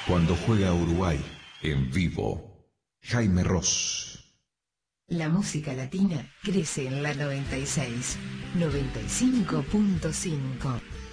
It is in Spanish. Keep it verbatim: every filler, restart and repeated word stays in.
Cuando juega Uruguay en vivo, Jaime Ross. La música latina crece en la noventa y seis, noventa y cinco punto cinco.